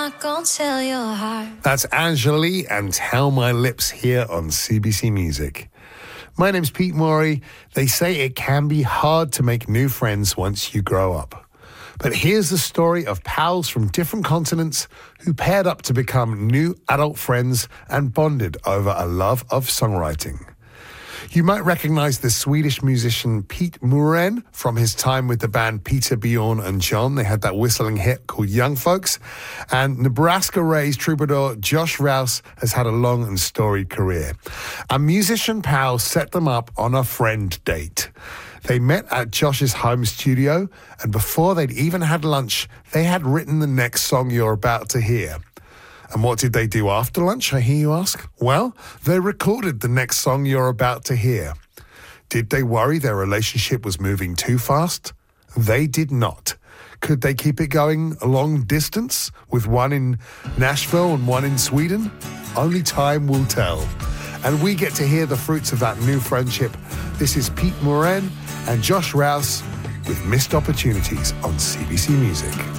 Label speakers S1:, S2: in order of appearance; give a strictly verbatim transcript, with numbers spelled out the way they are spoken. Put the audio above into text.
S1: not gonna tell your heart.
S2: That's Angeli and Tell My Lips here on C B C Music. My name's Pete Morey. They say it can be hard to make new friends once you grow up. But here's the story of pals from different continents who paired up to become new adult friends and bonded over a love of songwriting. You might recognize the Swedish musician Pete Muren from his time with the band Peter, Bjorn and John. They had that whistling hit called Young Folks. And Nebraska-raised troubadour Josh Rouse has had a long and storied career. A musician pal set them up on a friend date. They met at Josh's home studio, and before they'd even had lunch, they had written the next song you're about to hear. And what did they do after lunch, I hear you ask? Well, they recorded the next song you're about to hear. Did they worry their relationship was moving too fast? They did not. Could they keep it going a long distance with one in Nashville and one in Sweden? Only time will tell. And we get to hear the fruits of that new friendship. This is Pete Muren and Josh Rouse with Missed Opportunities on C B C Music.